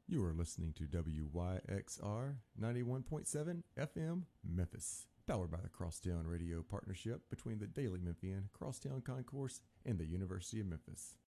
You are listening to WYXR 91.7 FM Memphis, powered by the Crosstown Radio Partnership between the Daily Memphian, Crosstown Concourse, and the University of Memphis.